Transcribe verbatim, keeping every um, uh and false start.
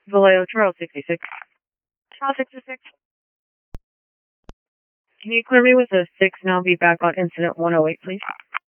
Vallejo, Charles sixty-six. Charles sixty-six. Can you clear me with a six now? Be back on incident one oh eight, please.